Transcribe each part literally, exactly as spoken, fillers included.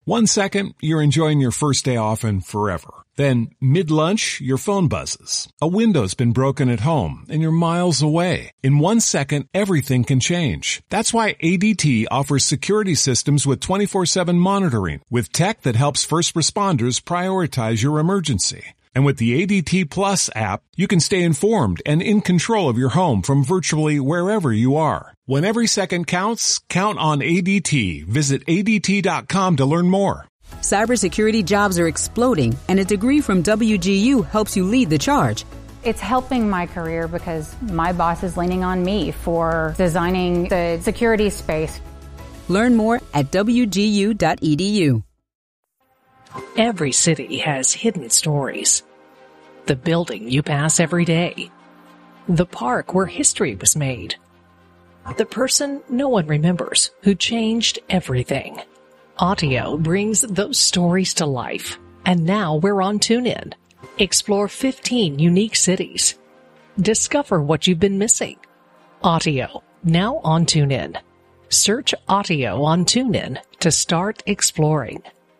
One second, you're enjoying your first day off and forever. Then, mid-lunch, your phone buzzes. A window's been broken at home, and you're miles away. In one second, everything can change. That's why A D T offers security systems with twenty-four seven monitoring, with tech that helps first responders prioritize your emergency. And with the A D T Plus app, you can stay informed and in control of your home from virtually wherever you are. When every second counts, count on A D T. Visit A D T dot com to learn more. Cybersecurity jobs are exploding, and a degree from W G U helps you lead the charge. It's helping my career because my boss is leaning on me for designing the security space. Learn more at W G U dot E D U. Every city has hidden stories. The building you pass every day. The park where history was made. The person no one remembers who changed everything. Audio brings those stories to life. And now we're on TuneIn. Explore fifteen unique cities. Discover what you've been missing. Audio, now on TuneIn. Search Audio on TuneIn to start exploring.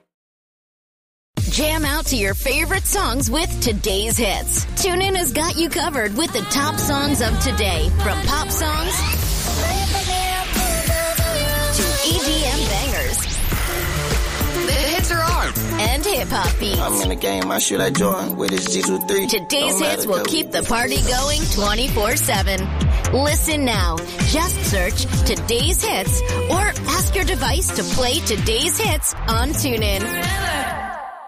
Jam out to your favorite songs with today's hits. TuneIn has got you covered with the top songs of today, from pop songs to E D M bangers. The hits are on, and hip-hop beats. I'm in the game, I shoot like Jordan with his G two three. Today's hits will keep the party going twenty-four seven. Listen now. Just search Today's Hits or ask your device to play Today's Hits on TuneIn.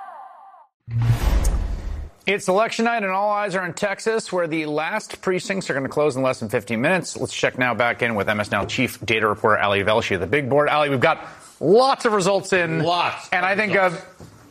It's election night and all eyes are in Texas, where the last precincts are going to close in less than fifteen minutes. Let's check now back in with M S N L chief data reporter Ali Velshi of the big board. Ali, we've got lots of results in. Lots. And I think a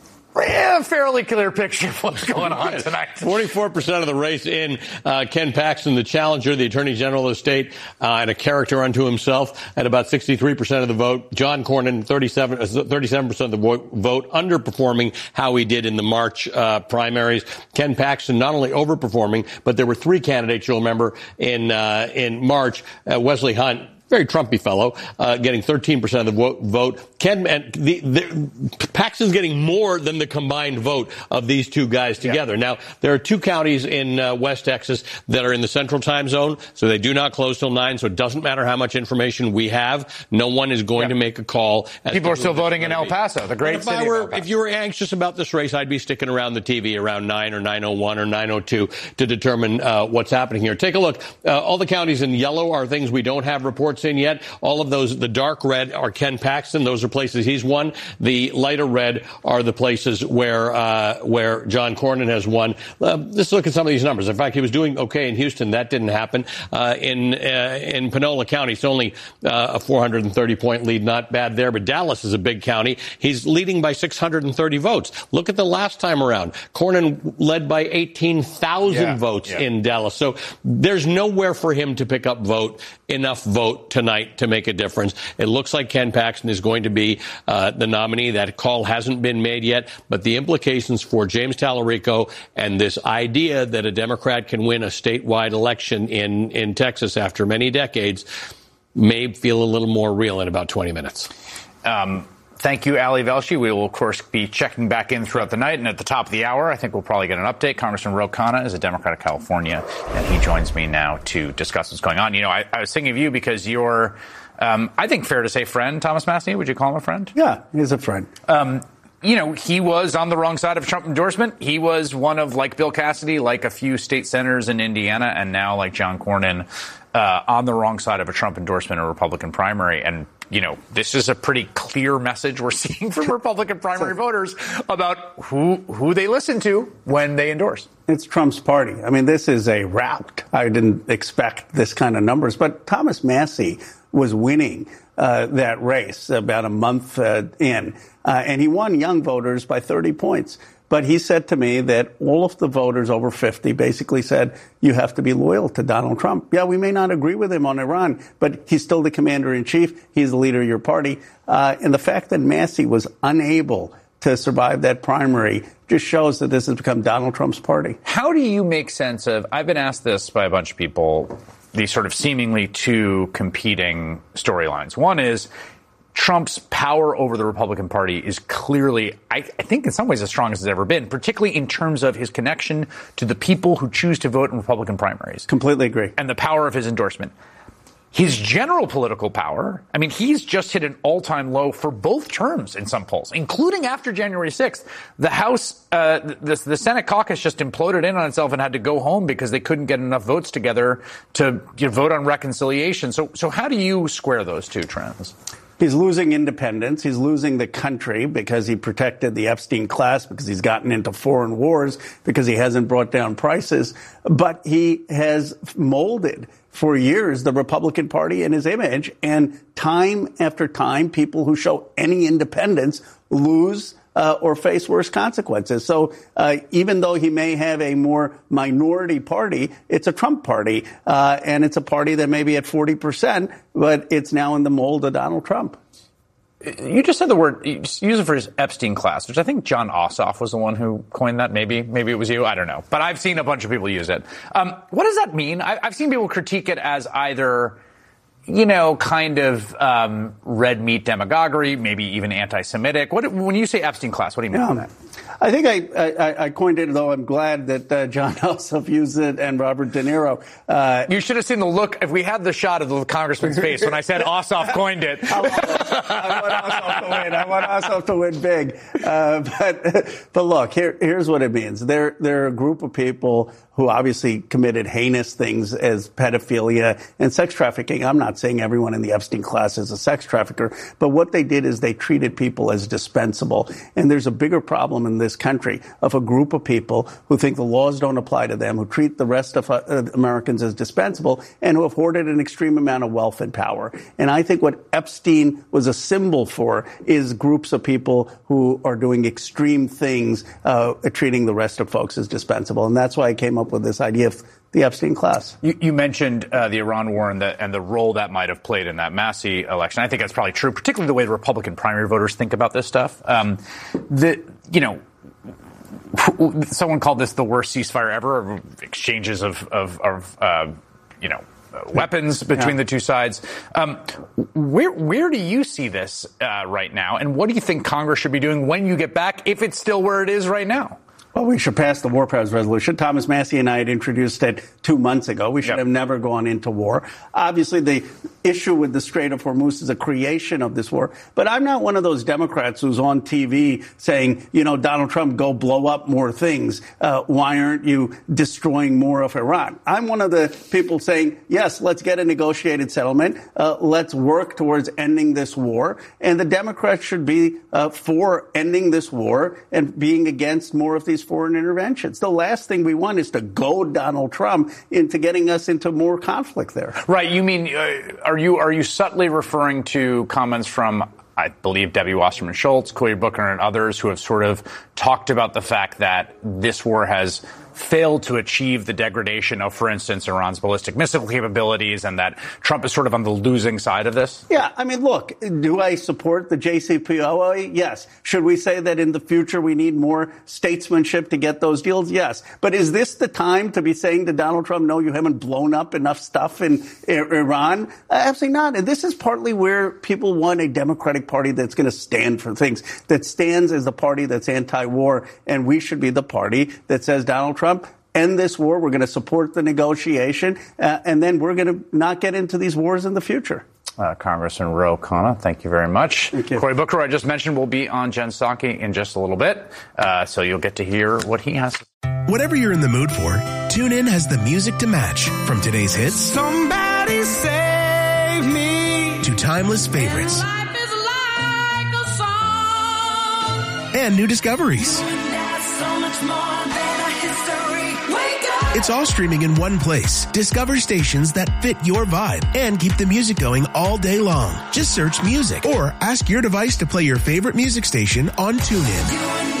yeah, fairly clear picture of what's going on tonight. forty-four percent of the race in. Uh, Ken Paxton, the challenger, the attorney general of the state, uh, and a character unto himself, at about sixty-three percent of the vote. John Cornyn, thirty-seven percent of the vote, underperforming how he did in the March uh, primaries. Ken Paxton not only overperforming, but there were three candidates, you'll remember, in uh, in March. Uh, Wesley Hunt, very Trumpy fellow, uh, getting thirteen percent of the vote. vote. Ken and the, the Paxton's getting more than the combined vote of these two guys together. Yeah. Now, there are two counties in uh, West Texas that are in the central time zone, so they do not close till nine, so it doesn't matter how much information we have. No one is going yeah. to make a call. People are still voting in El Paso, the great if city I were, of El Paso. If you were anxious about this race, I'd be sticking around the T V around nine or nine oh one or nine oh two to determine uh, what's happening here. Take a look. Uh, all the counties in yellow are things we don't have reports in yet. All of those, the dark red, are Ken Paxton. Those are places he's won. The lighter red are the places where uh, where John Cornyn has won. Uh, let's look at some of these numbers. In fact, he was doing okay in Houston. That didn't happen. Uh, in uh, in Panola County, it's only uh, a four hundred thirty point lead. Not bad there. But Dallas is a big county. He's leading by six hundred thirty votes. Look at the last time around. Cornyn led by eighteen thousand yeah, votes yeah. in Dallas. So there's nowhere for him to pick up vote, enough vote tonight to make a difference. It looks like Ken Paxton is going to be uh, the nominee. That call hasn't been made yet, but the implications for James Tallarico and this idea that a Democrat can win a statewide election in, in Texas after many decades may feel a little more real in about twenty minutes. Um, Thank you, Ali Velshi. We will, of course, be checking back in throughout the night. And at the top of the hour, I think we'll probably get an update. Congressman Ro Khanna is a Democrat of California, and he joins me now to discuss what's going on. You know, I, I was thinking of you because you're, um, I think, fair to say friend, Thomas Massie. Would you call him a friend? Yeah, he's a friend. Um, you know, he was on the wrong side of Trump endorsement. He was one of, like Bill Cassidy, like a few state senators in Indiana, and now, like John Cornyn, uh, on the wrong side of a Trump endorsement in a Republican primary. And you know, this is a pretty clear message we're seeing from Republican primary voters about who who they listen to when they endorse. It's Trump's party. I mean, this is a rout. I didn't expect this kind of numbers. But Thomas Massie was winning uh, that race about a month uh, in, uh, and he won young voters by thirty points. But he said to me that all of the voters over fifty basically said, you have to be loyal to Donald Trump. Yeah, we may not agree with him on Iran, but he's still the commander-in-chief. He's the leader of your party. Uh, and the fact that Massie was unable to survive that primary just shows that this has become Donald Trump's party. How do you make sense of, I've been asked this by a bunch of people, these sort of seemingly two competing storylines. One is, Trump's power over the Republican Party is clearly, I, I think in some ways, as strong as it's ever been, particularly in terms of his connection to the people who choose to vote in Republican primaries. Completely agree. And the power of his endorsement. His general political power, I mean, he's just hit an all-time low for both terms in some polls, including after January sixth. The House, uh, the, the Senate caucus just imploded in on itself and had to go home because they couldn't get enough votes together to you know, vote on reconciliation. So, so how do you square those two trends? He's losing independence. He's losing the country because he protected the Epstein class, because he's gotten into foreign wars, because he hasn't brought down prices. But he has molded for years the Republican Party and his image. And time after time, people who show any independence lose Uh, or face worse consequences. So uh, even though he may have a more minority party, it's a Trump party. Uh, and it's a party that may be at forty percent, but it's now in the mold of Donald Trump. You just said the word, you just use it for his Epstein class, which I think John Ossoff was the one who coined that. Maybe, maybe it was you. I don't know. But I've seen a bunch of people use it. Um, what does that mean? I, I've seen people critique it as either, you know, kind of um, red meat demagoguery, maybe even anti-Semitic. What, when you say Epstein class, what do you mean yeah. by that? I think I, I, I coined it, though I'm glad that uh, John Ossoff used it and Robert De Niro. Uh, you should have seen the look. If we had the shot of the congressman's face when I said Ossoff coined it. I want, I want Ossoff to win. I want Ossoff to win big. Uh, but but look, here, here's what it means. They're, they're a group of people who obviously committed heinous things as pedophilia and sex trafficking. I'm not saying everyone in the Epstein class is a sex trafficker, but what they did is they treated people as dispensable. And there's a bigger problem in this country of a group of people who think the laws don't apply to them, who treat the rest of uh, Americans as dispensable, and who have hoarded an extreme amount of wealth and power. And I think what Epstein was a symbol for is groups of people who are doing extreme things, uh, treating the rest of folks as dispensable. And that's why I came up with this idea of the Epstein class. You, you mentioned uh, the Iran war and the, and the role that might have played in that Massey election. I think that's probably true, particularly the way the Republican primary voters think about this stuff. Um, the, you know, someone called this the worst ceasefire ever, exchanges of, of, of uh, you know, weapons between yeah. the two sides. Um, where where do you see this uh, right now, and what do you think Congress should be doing when you get back, if it's still where it is right now? Well, we should pass the war powers resolution. Thomas Massey and I had introduced it two months ago. We should yep. have never gone into war. Obviously, the issue with the Strait of Hormuz is a creation of this war. But I'm not one of those Democrats who's on T V saying, you know, Donald Trump, go blow up more things. Uh, why aren't you destroying more of Iran? I'm one of the people saying, yes, let's get a negotiated settlement. Uh, let's work towards ending this war. And the Democrats should be uh, for ending this war and being against more of these foreign interventions. The last thing we want is to goad Donald Trump into getting us into more conflict there. Right. You mean, uh, are you are you subtly referring to comments from, I believe, Debbie Wasserman Schultz, Cory Booker, and others who have sort of talked about the fact that this war has failed to achieve the degradation of, for instance, Iran's ballistic missile capabilities, and that Trump is sort of on the losing side of this? Yeah, I mean, look, do I support the J C P O A? Yes. Should we say that in the future we need more statesmanship to get those deals? Yes. But is this the time to be saying to Donald Trump, no, you haven't blown up enough stuff in Iran? Uh, absolutely not. And this is partly where people want a Democratic Party that's going to stand for things, that stands as the party that's anti-war. And we should be the party that says, Donald Trump, end this war. We're going to support the negotiation, uh, and then we're going to not get into these wars in the future. Uh, Congressman Ro Khanna, thank you very much. Thank you. Cory Booker, I just mentioned, will be on Jen Psaki in just a little bit, uh, so you'll get to hear what he has to say. Whatever you're in the mood for, TuneIn has the music to match. From today's hits, Somebody Save Me, to timeless favorites, and, life is like a song. and new discoveries. So much more than a history. Wake up. It's all streaming in one place. Discover stations that fit your vibe and keep the music going all day long. Just search music or ask your device to play your favorite music station on TuneIn.